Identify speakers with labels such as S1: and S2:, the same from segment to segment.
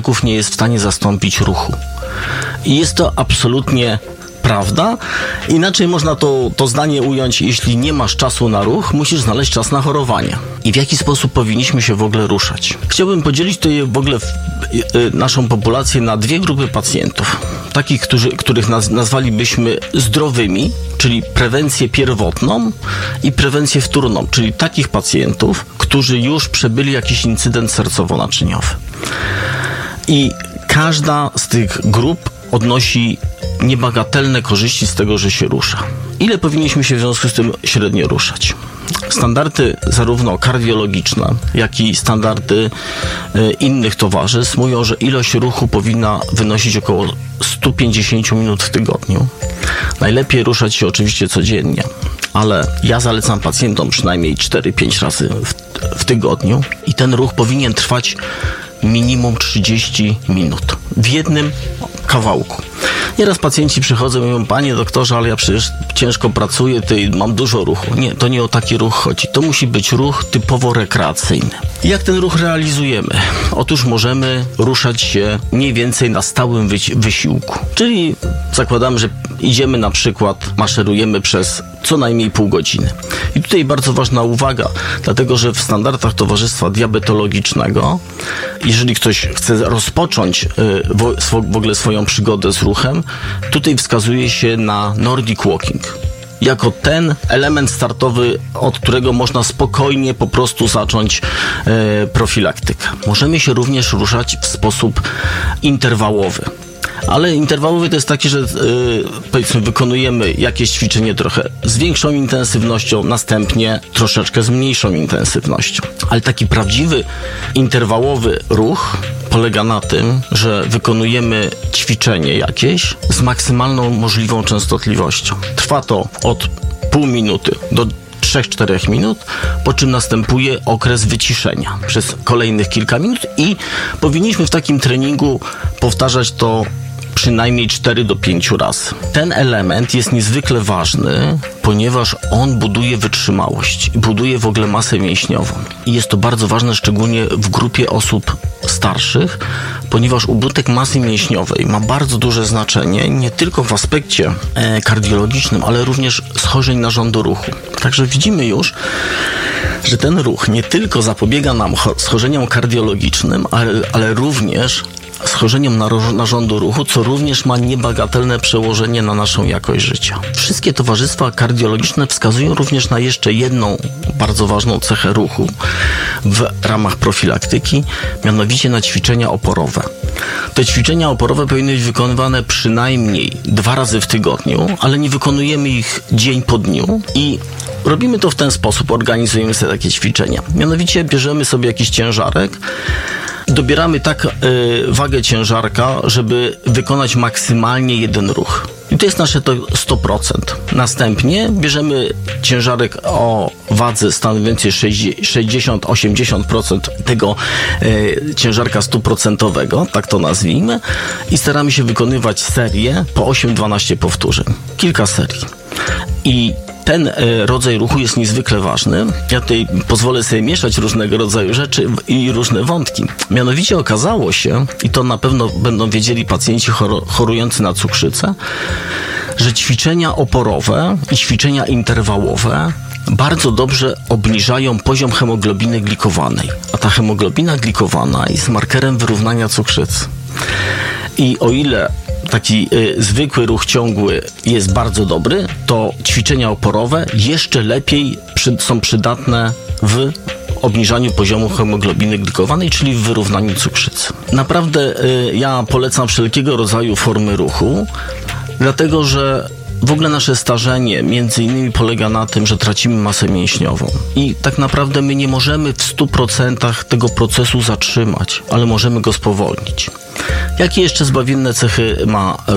S1: leków nie jest w stanie zastąpić ruchu. I jest to absolutnie prawda. Inaczej można to zdanie ująć: jeśli nie masz czasu na ruch, musisz znaleźć czas na chorowanie. I w jaki sposób powinniśmy się w ogóle ruszać? Chciałbym podzielić tutaj w ogóle naszą populację na dwie grupy pacjentów. Takich, których nazwalibyśmy zdrowymi, czyli prewencję pierwotną, i prewencję wtórną, czyli takich pacjentów, którzy już przebyli jakiś incydent sercowo-naczyniowy. I każda z tych grup odnosi niebagatelne korzyści z tego, że się rusza. Ile powinniśmy się w związku z tym średnio ruszać? Standardy zarówno kardiologiczne, jak i standardy innych towarzystw mówią, że ilość ruchu powinna wynosić około 150 minut w tygodniu. Najlepiej ruszać się oczywiście codziennie, ale ja zalecam pacjentom przynajmniej 4-5 razy w tygodniu i ten ruch powinien trwać minimum 30 minut w jednym kawałku. Nieraz pacjenci przychodzą i mówią: panie doktorze, ale ja przecież ciężko pracuję, mam dużo ruchu. Nie, to nie o taki ruch chodzi. To musi być ruch typowo rekreacyjny. Jak ten ruch realizujemy? Otóż możemy ruszać się mniej więcej na stałym wysiłku. Czyli zakładamy, że idziemy na przykład, maszerujemy przez co najmniej pół godziny. I tutaj bardzo ważna uwaga, dlatego że w standardach Towarzystwa Diabetologicznego, jeżeli ktoś chce rozpocząć w ogóle swoją przygodę z ruchem, tutaj wskazuje się na Nordic Walking jako ten element startowy, od którego można spokojnie po prostu zacząć profilaktykę. Możemy się również ruszać w sposób interwałowy. Ale interwałowy to jest taki, że powiedzmy wykonujemy jakieś ćwiczenie trochę z większą intensywnością, następnie troszeczkę z mniejszą intensywnością. Ale taki prawdziwy interwałowy ruch polega na tym, że wykonujemy ćwiczenie jakieś z maksymalną możliwą częstotliwością. Trwa to od pół minuty do 3-4 minut, po czym następuje okres wyciszenia przez kolejnych kilka minut i powinniśmy w takim treningu powtarzać to przynajmniej 4 do 5 razy. Ten element jest niezwykle ważny, ponieważ on buduje wytrzymałość, buduje w ogóle masę mięśniową. I jest to bardzo ważne szczególnie w grupie osób starszych, ponieważ ubytek masy mięśniowej ma bardzo duże znaczenie nie tylko w aspekcie kardiologicznym, ale również schorzeń narządu ruchu. Także widzimy już, że ten ruch nie tylko zapobiega nam schorzeniom kardiologicznym, ale również schorzeniom narządu ruchu, co również ma niebagatelne przełożenie na naszą jakość życia. Wszystkie towarzystwa kardiologiczne wskazują również na jeszcze jedną bardzo ważną cechę ruchu w ramach profilaktyki, mianowicie na ćwiczenia oporowe. Te ćwiczenia oporowe powinny być wykonywane przynajmniej 2 razy w tygodniu, ale nie wykonujemy ich dzień po dniu i robimy to w ten sposób, organizujemy sobie takie ćwiczenia. Mianowicie bierzemy sobie jakiś ciężarek, dobieramy tak wagę ciężarka, żeby wykonać maksymalnie jeden ruch. I to jest nasze to 100%. Następnie bierzemy ciężarek o wadze stanowiącej 60-80% tego ciężarka 100%, tak to nazwijmy, i staramy się wykonywać serię po 8-12 powtórzeń. Kilka serii. I ten rodzaj ruchu jest niezwykle ważny. Ja tutaj pozwolę sobie mieszać różnego rodzaju rzeczy i różne wątki. Mianowicie okazało się, i to na pewno będą wiedzieli pacjenci chorujący na cukrzycę, że ćwiczenia oporowe i ćwiczenia interwałowe bardzo dobrze obniżają poziom hemoglobiny glikowanej. A ta hemoglobina glikowana jest markerem wyrównania cukrzycy. I o ile taki zwykły ruch ciągły jest bardzo dobry, to ćwiczenia oporowe jeszcze lepiej są przydatne w obniżaniu poziomu hemoglobiny glikowanej, czyli w wyrównaniu cukrzycy. Naprawdę ja polecam wszelkiego rodzaju formy ruchu, dlatego że w ogóle nasze starzenie między innymi polega na tym, że tracimy masę mięśniową i tak naprawdę my nie możemy w 100% tego procesu zatrzymać, ale możemy go spowolnić. Jakie jeszcze zbawienne cechy ma ruch?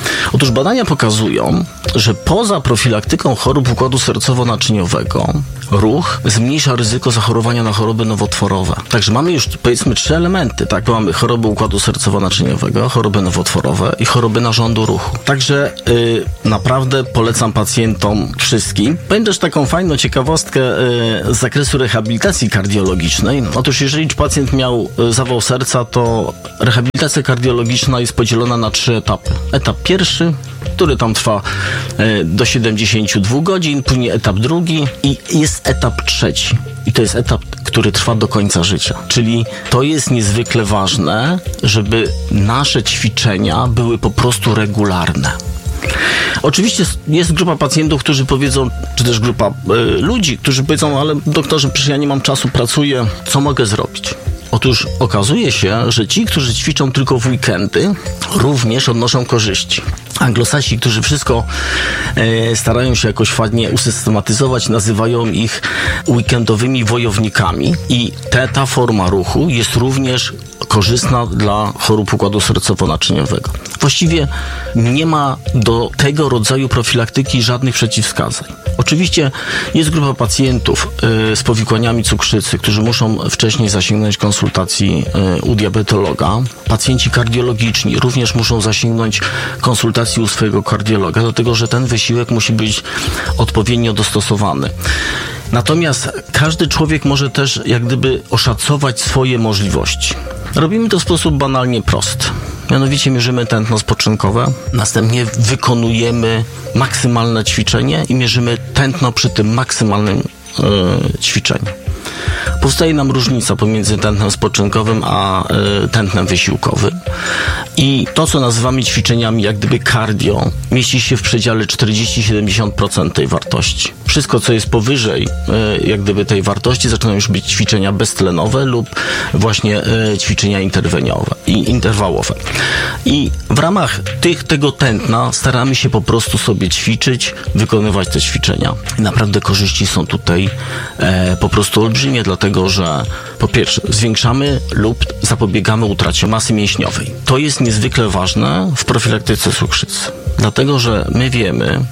S1: Otóż badania pokazują, że poza profilaktyką chorób układu sercowo-naczyniowego ruch zmniejsza ryzyko zachorowania na choroby nowotworowe. Także mamy już, powiedzmy, 3 elementy, tak? Mamy choroby układu sercowo-naczyniowego, choroby nowotworowe i choroby narządu ruchu. Także naprawdę polecam pacjentom wszystkim. Powiem też taką fajną ciekawostkę z zakresu rehabilitacji kardiologicznej. Otóż jeżeli pacjent miał zawał serca, to rehabilitacja kardiologiczna jest podzielona na 3 etapy. Etap pierwszy, który tam trwa do 72 godzin, później etap drugi i jest etap trzeci. I to jest etap, który trwa do końca życia. Czyli to jest niezwykle ważne, żeby nasze ćwiczenia były po prostu regularne. Oczywiście jest grupa pacjentów, którzy powiedzą, czy też grupa ludzi, którzy powiedzą, ale doktorze, przecież ja nie mam czasu, pracuję, co mogę zrobić? Otóż okazuje się, że ci, którzy ćwiczą tylko w weekendy, również odnoszą korzyści. Anglosasi, którzy wszystko starają się jakoś fajnie usystematyzować, nazywają ich weekendowymi wojownikami i ta forma ruchu jest również korzystna dla chorób układu sercowo-naczyniowego. Właściwie nie ma do tego rodzaju profilaktyki żadnych przeciwwskazań. Oczywiście jest grupa pacjentów z powikłaniami cukrzycy, którzy muszą wcześniej zasięgnąć konsultacji u diabetologa. Pacjenci kardiologiczni również muszą zasięgnąć konsultacji u swojego kardiologa, dlatego że ten wysiłek musi być odpowiednio dostosowany. Natomiast każdy człowiek może też jak gdyby oszacować swoje możliwości. Robimy to w sposób banalnie prosty. Mianowicie mierzymy tętno spoczynkowe, następnie wykonujemy maksymalne ćwiczenie i mierzymy tętno przy tym maksymalnym ćwiczeniu. Powstaje nam różnica pomiędzy tętnem spoczynkowym a tętnem wysiłkowym. I to, co nazywamy ćwiczeniami jak gdyby cardio, mieści się w przedziale 40-70% tej wartości. Wszystko, co jest powyżej jak gdyby tej wartości, zaczynają już być ćwiczenia beztlenowe lub właśnie ćwiczenia interwałowe. I w ramach tego tętna staramy się po prostu sobie ćwiczyć, wykonywać te ćwiczenia. I naprawdę korzyści są tutaj po prostu olbrzymie, dlatego że po pierwsze zwiększamy lub zapobiegamy utracie masy mięśniowej. To jest niezwykle ważne w profilaktyce cukrzycy, dlatego że my wiemy,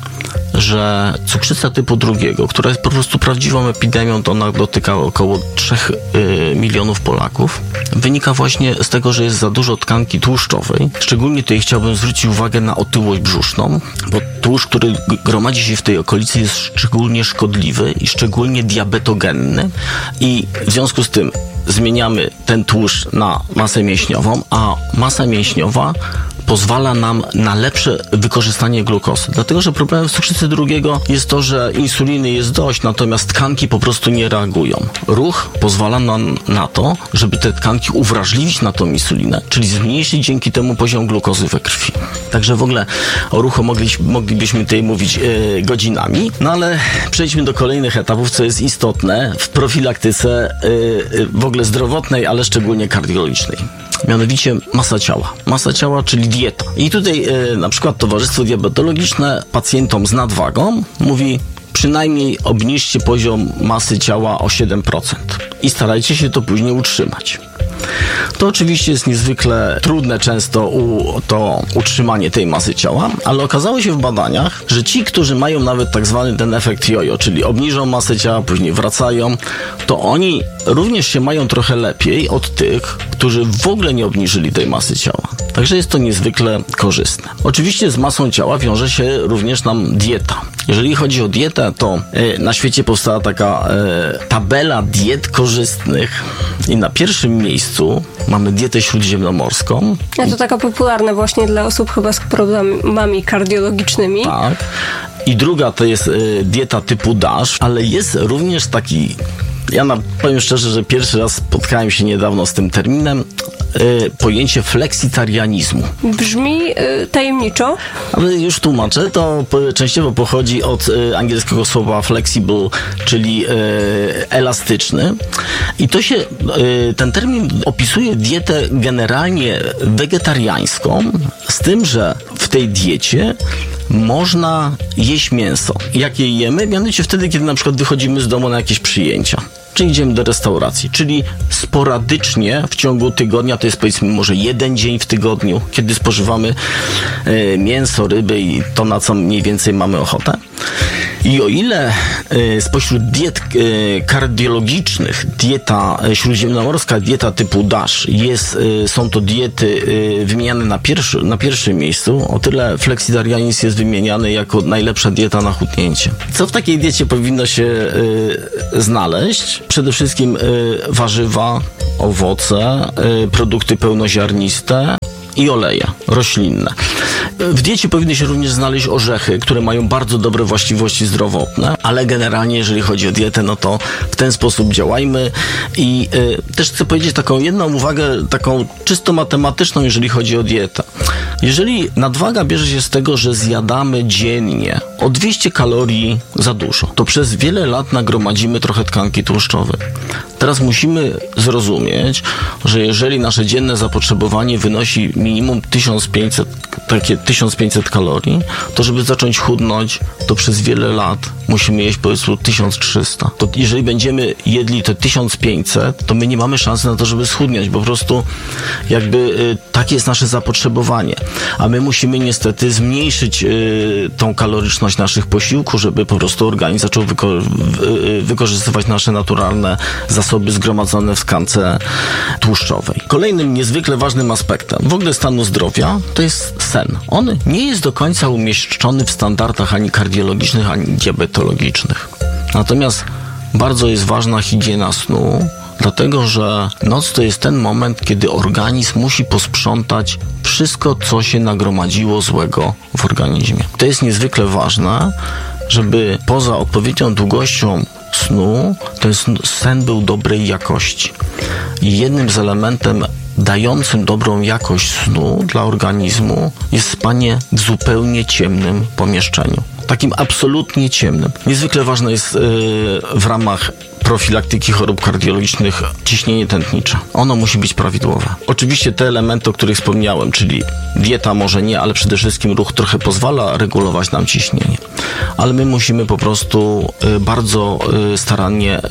S1: że cukrzyca typu 2, która jest po prostu prawdziwą epidemią, to ona dotyka około 3 milionów Polaków, wynika właśnie z tego, że jest za dużo tkanki tłuszczowej. Szczególnie tutaj chciałbym zwrócić uwagę na otyłość brzuszną, bo tłuszcz, który gromadzi się w tej okolicy, jest szczególnie szkodliwy i szczególnie diabetogenny i w związku z tym zmieniamy ten tłuszcz na masę mięśniową, a masa mięśniowa pozwala nam na lepsze wykorzystanie glukozy. Dlatego, że problemem w cukrzycy 2 jest to, że insuliny jest dość, natomiast tkanki po prostu nie reagują. Ruch pozwala nam na to, żeby te tkanki uwrażliwić na tą insulinę, czyli zmniejszyć dzięki temu poziom glukozy we krwi. Także w ogóle o ruchu moglibyśmy tutaj mówić godzinami, no ale przejdźmy do kolejnych etapów, co jest istotne w profilaktyce w ogóle zdrowotnej, ale szczególnie kardiologicznej. Mianowicie masa ciała. Masa ciała, czyli dieta. I tutaj na przykład Towarzystwo Diabetologiczne pacjentom z nadwagą mówi: przynajmniej obniżcie poziom masy ciała o 7% i starajcie się to później utrzymać. To oczywiście jest niezwykle trudne często to utrzymanie tej masy ciała, ale okazało się w badaniach, że ci, którzy mają nawet tak zwany ten efekt jojo, czyli obniżą masę ciała, później wracają, to oni również się mają trochę lepiej od tych, którzy w ogóle nie obniżyli tej masy ciała. Także jest to niezwykle korzystne. Oczywiście z masą ciała wiąże się również nam dieta. Jeżeli chodzi o dietę, to na świecie powstała taka tabela diet korzystnych i na pierwszym miejscu mamy dietę śródziemnomorską. A
S2: to taka popularna właśnie dla osób chyba z problemami kardiologicznymi.
S1: Tak. I druga to jest dieta typu DASH, ale jest również taki, powiem szczerze, że pierwszy raz spotkałem się niedawno z tym terminem, pojęcie fleksitarianizmu.
S2: Brzmi tajemniczo.
S1: Ale już tłumaczę, to częściowo pochodzi od angielskiego słowa flexible, czyli elastyczny. I ten termin opisuje dietę generalnie wegetariańską, z tym, że w tej diecie można jeść mięso. Jak je jemy? Mianowicie wtedy, kiedy na przykład wychodzimy z domu na jakieś przyjęcia. czy idziemy do restauracji, czyli sporadycznie w ciągu tygodnia, to jest powiedzmy może jeden dzień w tygodniu, kiedy spożywamy mięso, ryby i to, na co mniej więcej mamy ochotę. I o ile spośród diet kardiologicznych, dieta śródziemnomorska, dieta typu DASH, są to diety wymieniane na pierwszym miejscu, o tyle flexitarianizm jest wymieniany jako najlepsza dieta na chudnięcie. Co w takiej diecie powinno się znaleźć? Przede wszystkim warzywa, owoce, produkty pełnoziarniste i oleje roślinne. W diecie powinny się również znaleźć orzechy, które mają bardzo dobre właściwości zdrowotne, ale generalnie jeżeli chodzi o dietę, no to w ten sposób działajmy i też chcę powiedzieć taką jedną uwagę, taką czysto matematyczną, jeżeli chodzi o dietę. Jeżeli nadwaga bierze się z tego, że zjadamy dziennie o 200 kalorii za dużo, to przez wiele lat nagromadzimy trochę tkanki tłuszczowej. Teraz musimy zrozumieć, że jeżeli nasze dzienne zapotrzebowanie wynosi minimum 1500 kalorii, to żeby zacząć chudnąć, to przez wiele lat musimy jeść po prostu 1300. To jeżeli będziemy jedli te 1500, to my nie mamy szansy na to, żeby schudniać, bo po prostu jakby takie jest nasze zapotrzebowanie. A my musimy niestety zmniejszyć tą kaloryczność naszych posiłków, żeby po prostu organizm zaczął wykorzystywać nasze naturalne zasoby zgromadzone w tkance tłuszczowej. Kolejnym niezwykle ważnym aspektem w ogóle stanu zdrowia to jest sen. On nie jest do końca umieszczony w standardach ani kardiologicznych, ani diabetologicznych. Natomiast bardzo jest ważna higiena snu, dlatego że noc to jest ten moment, kiedy organizm musi posprzątać wszystko, co się nagromadziło złego w organizmie. To jest niezwykle ważne, żeby poza odpowiednią długością snu, ten sen był dobrej jakości. I jednym z elementem dającym dobrą jakość snu dla organizmu jest spanie w zupełnie ciemnym pomieszczeniu. Takim absolutnie ciemnym. Niezwykle ważne jest w ramach profilaktyki chorób kardiologicznych ciśnienie tętnicze. Ono musi być prawidłowe. Oczywiście te elementy, o których wspomniałem, czyli dieta może nie, ale przede wszystkim ruch trochę pozwala regulować nam ciśnienie. Ale my musimy po prostu bardzo starannie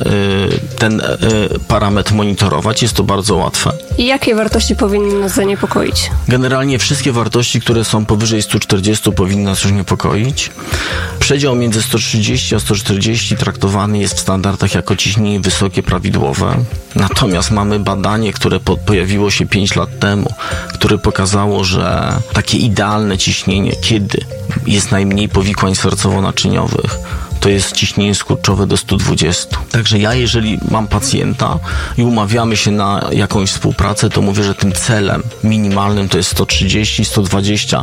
S1: ten parametr monitorować. Jest to bardzo łatwe.
S2: I jakie wartości powinny nas zaniepokoić?
S1: Generalnie wszystkie wartości, które są powyżej 140 powinny nas już niepokoić. Przedział między 130 a 140 traktowany jest w standardach jako ciśnienie wysokie, prawidłowe. Natomiast mamy badanie, które pojawiło się 5 lat temu, które pokazało, że takie idealne ciśnienie, kiedy jest najmniej powikłań sercowo-naczyniowych, to jest ciśnienie skurczowe do 120. Także ja, jeżeli mam pacjenta i umawiamy się na jakąś współpracę, to mówię, że tym celem minimalnym to jest 130, 120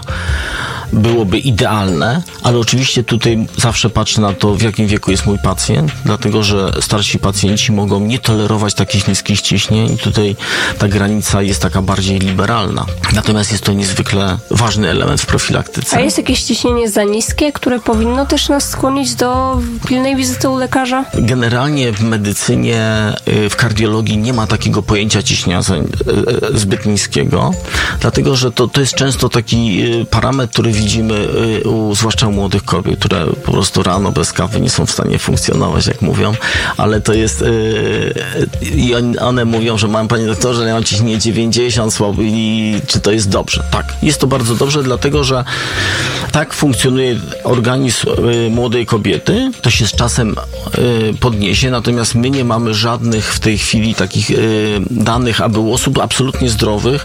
S1: byłoby idealne, ale oczywiście tutaj zawsze patrzę na to, w jakim wieku jest mój pacjent, dlatego że starsi pacjenci mogą nie tolerować takich niskich ciśnień i tutaj ta granica jest taka bardziej liberalna. Natomiast jest to niezwykle ważny element w profilaktyce.
S2: A jest jakieś ciśnienie za niskie, które powinno też nas skłonić do pilnej wizyty u lekarza?
S1: Generalnie w medycynie, w kardiologii nie ma takiego pojęcia ciśnienia zbyt niskiego, dlatego że to jest często taki parametr, który widzimy zwłaszcza u młodych kobiet, które po prostu rano bez kawy nie są w stanie funkcjonować, jak mówią, ale to jest i one mówią, że mam, panie doktorze, ja mam ciśnienie 90 słabo i czy to jest dobrze? Tak, jest to bardzo dobrze, dlatego że tak funkcjonuje organizm młodej kobiety, to się z czasem podniesie, natomiast my nie mamy żadnych w tej chwili takich danych, aby u osób absolutnie zdrowych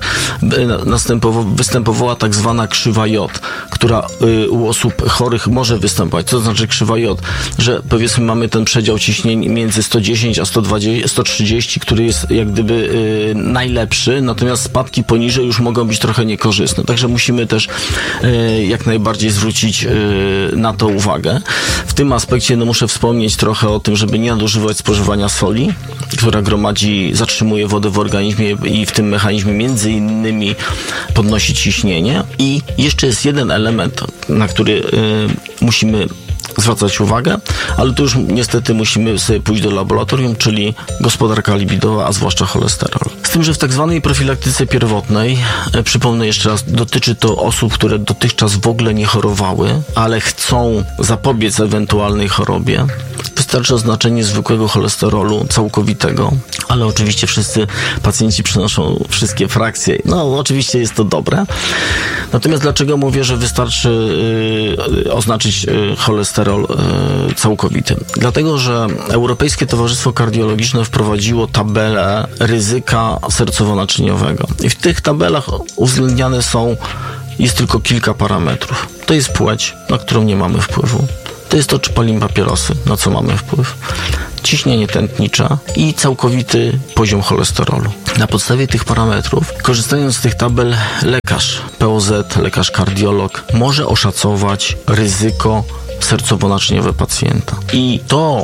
S1: występowała tak zwana krzywa J, która u osób chorych może występować. Co to znaczy krzywa J? Że powiedzmy mamy ten przedział ciśnień między 110 a 130, który jest jak gdyby najlepszy, natomiast spadki poniżej już mogą być trochę niekorzystne. Także musimy też jak najbardziej zwrócić na to uwagę. W tym aspekcie muszę wspomnieć trochę o tym, żeby nie nadużywać spożywania soli, która zatrzymuje wodę w organizmie i w tym mechanizmie między innymi podnosi ciśnienie. I jeszcze jest jeden element, na który musimy zwracać uwagę, ale tu już niestety musimy sobie pójść do laboratorium, czyli gospodarka lipidowa, a zwłaszcza cholesterol. Z tym, że w tak zwanej profilaktyce pierwotnej, przypomnę jeszcze raz, dotyczy to osób, które dotychczas w ogóle nie chorowały, ale chcą zapobiec ewentualnej chorobie. Wystarczy oznaczenie zwykłego cholesterolu całkowitego, ale oczywiście wszyscy pacjenci przynoszą wszystkie frakcje. No, oczywiście jest to dobre. Natomiast dlaczego mówię, że wystarczy oznaczyć cholesterol całkowity? Dlatego, że Europejskie Towarzystwo Kardiologiczne wprowadziło tabelę ryzyka sercowo-naczyniowego. I w tych tabelach uwzględniane jest tylko kilka parametrów. To jest płeć, na którą nie mamy wpływu. To jest to, czy palimy papierosy, na co mamy wpływ. Ciśnienie tętnicze i całkowity poziom cholesterolu. Na podstawie tych parametrów, korzystając z tych tabel, lekarz POZ, lekarz kardiolog może oszacować ryzyko sercowo-naczyniowe pacjenta. I to,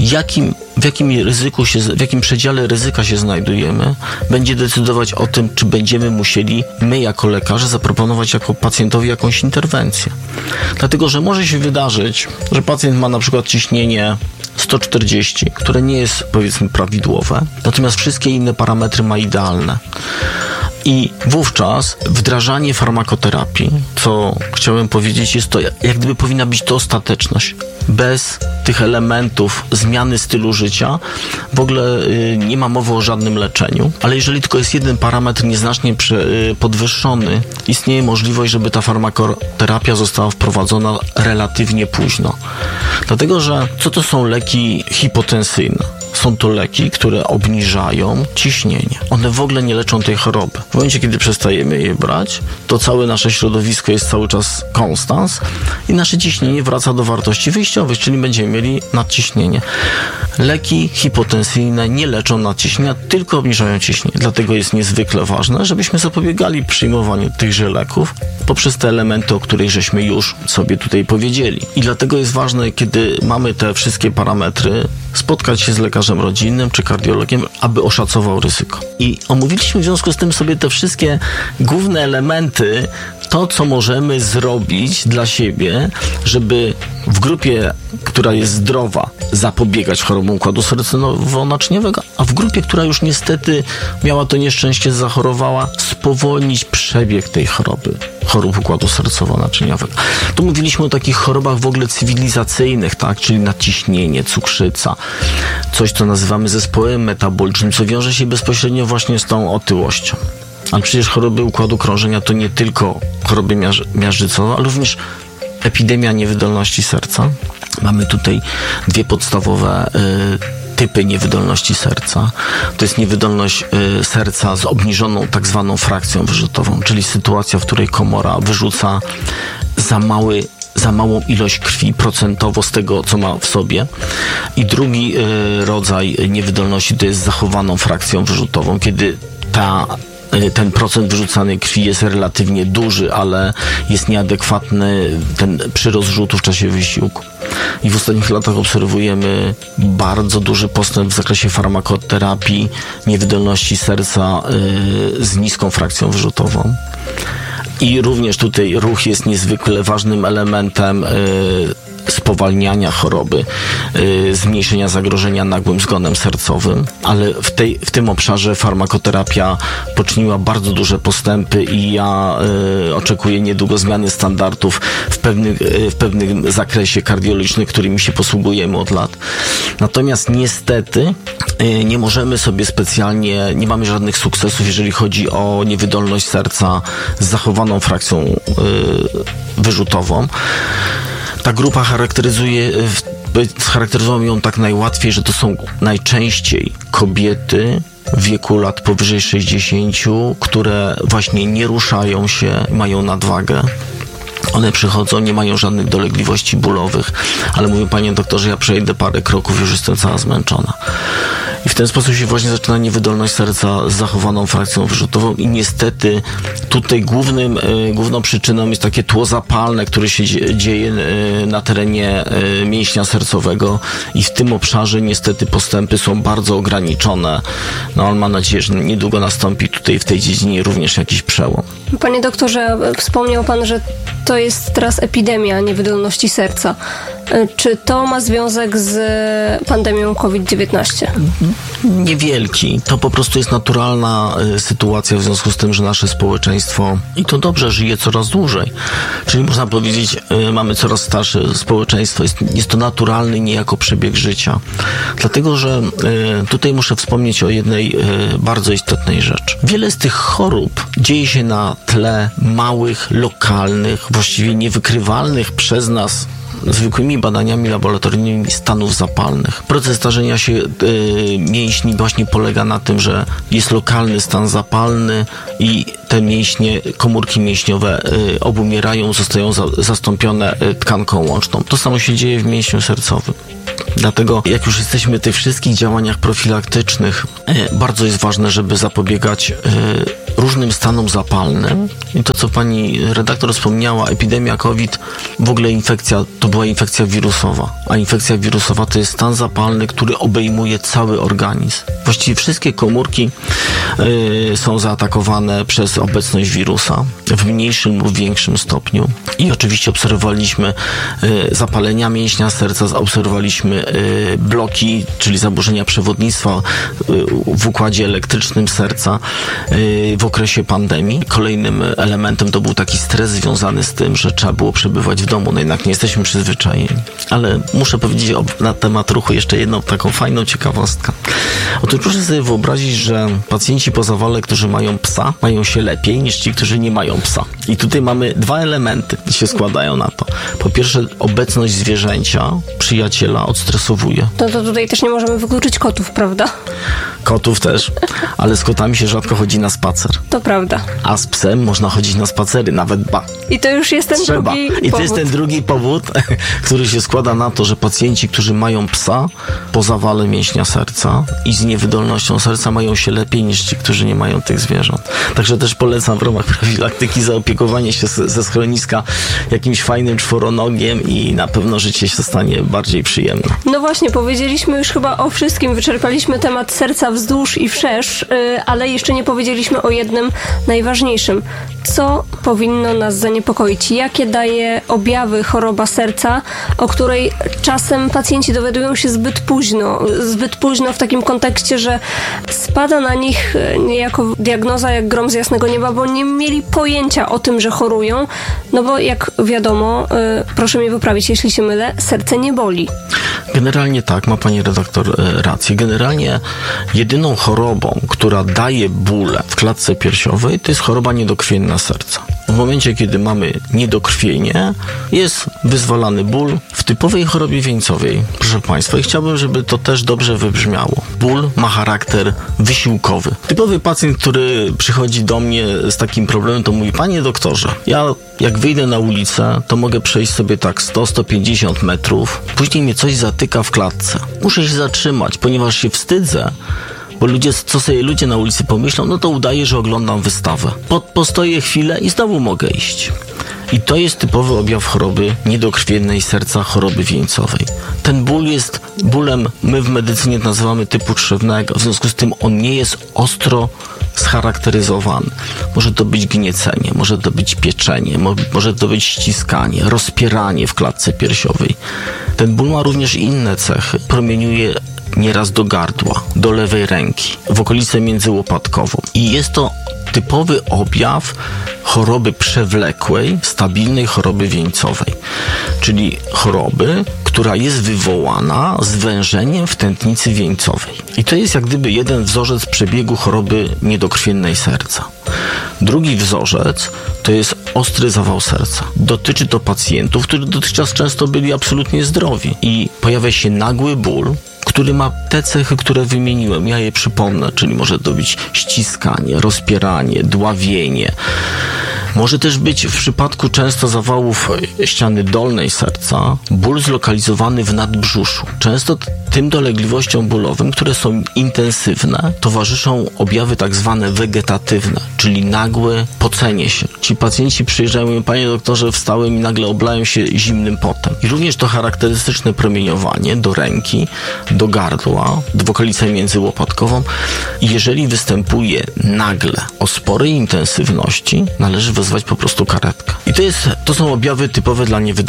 S1: w jakim przedziale ryzyka się znajdujemy, będzie decydować o tym, czy będziemy musieli my jako lekarze zaproponować jako pacjentowi jakąś interwencję. Dlatego, że może się wydarzyć, że pacjent ma na przykład ciśnienie 140, które nie jest, powiedzmy, prawidłowe, natomiast wszystkie inne parametry ma idealne. I wówczas wdrażanie farmakoterapii, co chciałem powiedzieć, jest to, jak gdyby powinna być to ostateczność. Bez tych elementów zmiany stylu życia w ogóle nie ma mowy o żadnym leczeniu, ale jeżeli tylko jest jeden parametr nieznacznie podwyższony, istnieje możliwość, żeby ta farmakoterapia została wprowadzona relatywnie późno. Dlatego, że co to są leki hipotensyjne? Są to leki, które obniżają ciśnienie. One w ogóle nie leczą tej choroby. W momencie, kiedy przestajemy je brać, to całe nasze środowisko jest cały czas konstans i nasze ciśnienie wraca do wartości wyjściowych, czyli będziemy mieli nadciśnienie. Leki hipotensyjne nie leczą nadciśnienia, tylko obniżają ciśnienie. Dlatego jest niezwykle ważne, żebyśmy zapobiegali przyjmowaniu tychże leków poprzez te elementy, o których żeśmy już sobie tutaj powiedzieli. I dlatego jest ważne, kiedy mamy te wszystkie parametry, spotkać się z lekarzem rodzinnym czy kardiologiem, aby oszacował ryzyko. I omówiliśmy w związku z tym sobie te wszystkie główne elementy, to co możemy zrobić dla siebie, żeby w grupie, która jest zdrowa, zapobiegać chorobom układu sercowo-naczyniowego, a w grupie, która już niestety miała to nieszczęście, zachorowała, spowolnić przebieg tej choroby, chorób układu sercowo-naczyniowego. Tu mówiliśmy o takich chorobach w ogóle cywilizacyjnych, tak, czyli nadciśnienie, cukrzyca, coś, co nazywamy zespołem metabolicznym, co wiąże się bezpośrednio właśnie z tą otyłością. A przecież choroby układu krążenia to nie tylko choroby miażdżycowe, ale również epidemia niewydolności serca. Mamy tutaj dwie podstawowe typy niewydolności serca. To jest niewydolność serca z obniżoną tak zwaną frakcją wyrzutową, czyli sytuacja, w której komora wyrzuca za małą ilość krwi procentowo z tego, co ma w sobie. I drugi rodzaj niewydolności to jest z zachowaną frakcją wyrzutową, kiedy ten procent wyrzucanej krwi jest relatywnie duży, ale jest nieadekwatny ten przyrost rzutu w czasie wysiłku. I w ostatnich latach obserwujemy bardzo duży postęp w zakresie farmakoterapii niewydolności serca z niską frakcją wyrzutową. I również tutaj ruch jest niezwykle ważnym elementem spowalniania choroby, zmniejszenia zagrożenia nagłym zgonem sercowym, ale w tym obszarze farmakoterapia poczyniła bardzo duże postępy i ja oczekuję niedługo zmiany standardów w pewnym zakresie kardiologicznym, którymi się posługujemy od lat. Natomiast niestety nie możemy sobie specjalnie, nie mamy żadnych sukcesów, jeżeli chodzi o niewydolność serca z zachowaną frakcją wyrzutową. Ta grupa scharakteryzował ją tak najłatwiej, że to są najczęściej kobiety w wieku lat powyżej 60, które właśnie nie ruszają się, mają nadwagę. One przychodzą, nie mają żadnych dolegliwości bólowych, ale mówią: panie doktorze, ja przejdę parę kroków, już jestem cała zmęczona. I w ten sposób się właśnie zaczyna niewydolność serca z zachowaną frakcją wyrzutową i niestety tutaj główną przyczyną jest takie tło zapalne, które się dzieje na terenie mięśnia sercowego i w tym obszarze niestety postępy są bardzo ograniczone. No ale mam nadzieję, że niedługo nastąpi tutaj w tej dziedzinie również jakiś przełom.
S2: Panie doktorze, wspomniał pan, że to jest teraz epidemia niewydolności serca. Czy to ma związek z pandemią COVID-19?
S1: Niewielki. To po prostu jest naturalna sytuacja w związku z tym, że nasze społeczeństwo, i to dobrze, żyje coraz dłużej. Czyli można powiedzieć, mamy coraz starsze społeczeństwo. Jest to naturalny niejako przebieg życia. Dlatego, że tutaj muszę wspomnieć o jednej bardzo istotnej rzeczy. Wiele z tych chorób dzieje się na tle małych, lokalnych, właściwie niewykrywalnych przez nas zwykłymi badaniami laboratoryjnymi stanów zapalnych. Proces starzenia się mięśni właśnie polega na tym, że jest lokalny stan zapalny i te mięśnie, komórki mięśniowe obumierają, zostają zastąpione tkanką łączną. To samo się dzieje w mięśniu sercowym. Dlatego, jak już jesteśmy w tych wszystkich działaniach profilaktycznych, bardzo jest ważne, żeby zapobiegać różnym stanom zapalnym. I to, co pani redaktor wspomniała, epidemia COVID, w ogóle infekcja, to była infekcja wirusowa. A infekcja wirusowa to jest stan zapalny, który obejmuje cały organizm. Właściwie wszystkie komórki są zaatakowane przez obecność wirusa w mniejszym lub większym stopniu. I oczywiście obserwowaliśmy zapalenia mięśnia serca, obserwowaliśmy bloki, czyli zaburzenia przewodnictwa w układzie elektrycznym serca w okresie pandemii. Kolejnym elementem to był taki stres związany z tym, że trzeba było przebywać w domu. No jednak nie jesteśmy przyzwyczajeni. Ale muszę powiedzieć na temat ruchu jeszcze jedną taką fajną ciekawostkę. Otóż proszę sobie wyobrazić, że pacjenci po zawale, którzy mają psa, mają się lepiej niż ci, którzy nie mają psa. I tutaj mamy dwa elementy, które się składają na to. Po pierwsze, obecność zwierzęcia, przyjaciela odstresowuje.
S2: To tutaj też nie możemy wykluczyć kotów, prawda?
S1: Kotów też, ale z kotami się rzadko chodzi na spacer.
S2: To prawda.
S1: A z psem można chodzić na spacery, nawet
S2: I to już jest ten drugi powód.
S1: I to jest ten drugi powód, który się składa na to, że pacjenci, którzy mają psa po zawale mięśnia serca i z niewydolnością serca mają się lepiej niż ci, którzy nie mają tych zwierząt. Także też polecam w ramach profilaktyki zaopiekowanie się ze schroniska jakimś fajnym czworonogiem i na pewno życie się stanie bardziej przyjemne.
S2: No właśnie, powiedzieliśmy już chyba o wszystkim, wyczerpaliśmy temat serca wzdłuż i wszerz, ale jeszcze nie powiedzieliśmy o jednym najważniejszym. Co powinno nas zaniepokoić? Jakie daje objawy choroba serca, o której czasem pacjenci dowiadują się zbyt późno w takim kontekście, że spada na nich niejako diagnoza jak grom z jasnego nieba, bo nie mieli pojęcia o tym, że chorują, no bo jak wiadomo, proszę mnie poprawić, jeśli się mylę, serce nie boli.
S1: Generalnie tak, ma pani redaktor rację. Generalnie jedyną chorobą, która daje bóle w klatce piersiowej, to jest choroba niedokrwienna serca. W momencie, kiedy mamy niedokrwienie, jest wyzwalany ból w typowej chorobie wieńcowej, proszę państwa. I chciałbym, żeby to też dobrze wybrzmiało. Ból ma charakter wysiłkowy. Typowy pacjent, który przychodzi do mnie z takim problemem, to mówi: panie doktorze, ja jak wyjdę na ulicę, to mogę przejść sobie tak 100-150 metrów, później mnie coś zatyka w klatce. Muszę się zatrzymać, ponieważ się wstydzę, bo co sobie ludzie na ulicy pomyślą, no to udaję, że oglądam wystawę. Postoję chwilę i znowu mogę iść. I to jest typowy objaw choroby niedokrwiennej serca, choroby wieńcowej. Ten ból jest bólem, my w medycynie nazywamy typu trzewnego, w związku z tym on nie jest ostro scharakteryzowany. Może to być gniecenie, może to być pieczenie, może to być ściskanie, rozpieranie w klatce piersiowej. Ten ból ma również inne cechy. Promieniuje nieraz do gardła, do lewej ręki, w okolicę międzyłopatkową. I jest to typowy objaw choroby przewlekłej, stabilnej choroby wieńcowej. Czyli choroby, która jest wywołana zwężeniem w tętnicy wieńcowej. I to jest jak gdyby jeden wzorzec przebiegu choroby niedokrwiennej serca. Drugi wzorzec to jest ostry zawał serca. Dotyczy to pacjentów, którzy dotychczas często byli absolutnie zdrowi. I pojawia się nagły ból, który ma te cechy, które wymieniłem. Ja je przypomnę, czyli może to być ściskanie, rozpieranie, dławienie. Może też być w przypadku często zawałów ściany dolnej serca ból zlokalizowany w nadbrzuszu. Często tym dolegliwościom bólowym, które są intensywne, towarzyszą objawy tak zwane wegetatywne, czyli nagłe pocenie się. Ci pacjenci przyjeżdżają i mówią: panie doktorze, wstałem i nagle oblają się zimnym potem. I również to charakterystyczne promieniowanie do ręki, do gardła, w okolicę międzyłopatkową. I jeżeli występuje nagle o sporej intensywności, należy wezwać po prostu karetkę. I to są objawy typowe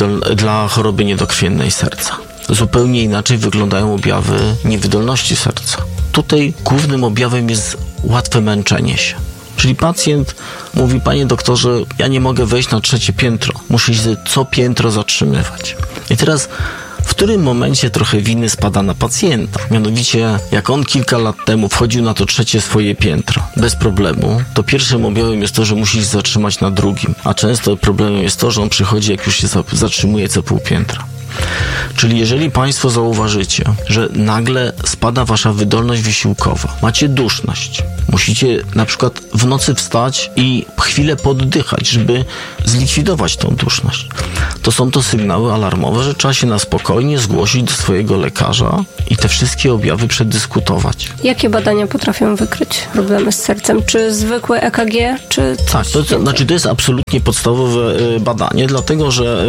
S1: dla choroby niedokrwiennej serca. Zupełnie inaczej wyglądają objawy niewydolności serca. Tutaj głównym objawem jest łatwe męczenie się. Czyli pacjent mówi: panie doktorze, ja nie mogę wejść na 3. piętro. Muszę się co piętro zatrzymywać. I teraz w którym momencie trochę winy spada na pacjenta? Mianowicie, jak on kilka lat temu wchodził na to 3. swoje piętro bez problemu, to pierwszym objawem jest to, że musi się zatrzymać na 2. A często problemem jest to, że on przychodzi, jak już się zatrzymuje co pół piętra. Czyli jeżeli państwo zauważycie, że nagle spada wasza wydolność wysiłkowa, macie duszność, musicie na przykład w nocy wstać i chwilę poddychać, żeby zlikwidować tą duszność, to są to sygnały alarmowe, że trzeba się na spokojnie zgłosić do swojego lekarza i te wszystkie objawy przedyskutować.
S2: Jakie badania potrafią wykryć problemy z sercem? Czy zwykłe EKG, czy coś?
S1: Tak, to jest absolutnie podstawowe badanie, dlatego że